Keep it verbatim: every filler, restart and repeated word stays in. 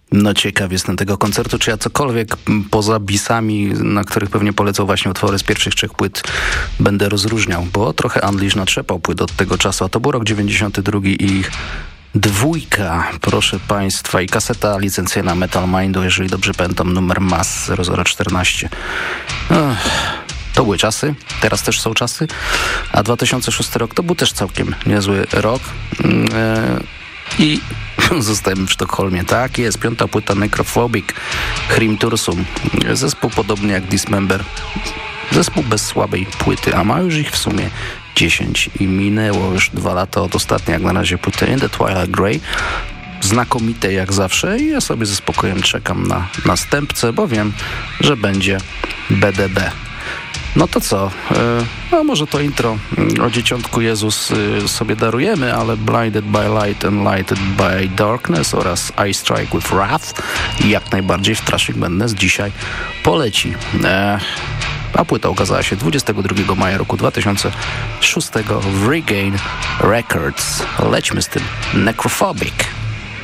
No ciekaw jestem tego koncertu, czy ja cokolwiek poza bisami, na których pewnie polecał właśnie utwory z pierwszych trzech płyt, będę rozróżniał, bo trochę Unleash natrzepał płyt od tego czasu, a to był rok dziewięćdziesiąty drugi i ich dwójka, proszę państwa, i kaseta licencyjna Metal Mindu, jeżeli dobrze pamiętam, numer M A S zero zero czternaście. Ech. To były czasy, teraz też są czasy, a dwa tysiące szósty rok to był też całkiem niezły rok. I zostajemy w Sztokholmie. Tak jest, piąta płyta Necrophobic, Hrim Tursum. Zespół podobny jak Dismember. Zespół bez słabej płyty, a ma już ich w sumie dziesięć i minęło już dwa lata od ostatniej, jak na razie, płyty In the Twilight Grey. Znakomite jak zawsze i ja sobie ze spokojem czekam na następcę, bo wiem, że będzie B D B. No to co? No może to intro o Dzieciątku Jezus sobie darujemy, ale Blinded by Light and Lighted by Darkness oraz I Strike with Wrath jak najbardziej w Trashing Madness dzisiaj poleci. A płyta ukazała się dwudziestego drugiego maja roku dwa tysiące szóstego w Regain Records. Lećmy z tym. Necrophobic.